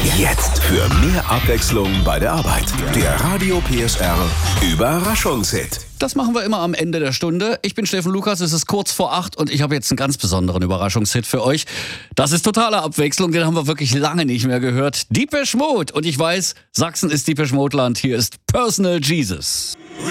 Jetzt für mehr Abwechslung bei der Arbeit. Der Radio PSR Überraschungshit. Das machen wir immer am Ende der Stunde. Ich bin Steffen Lukas, es ist kurz vor 8 und ich habe jetzt einen ganz besonderen Überraschungshit für euch. Das ist totale Abwechslung, den haben wir wirklich lange nicht mehr gehört. Depeche Mode. Und ich weiß, Sachsen ist Depeche Mode Land. Hier ist Personal Jesus.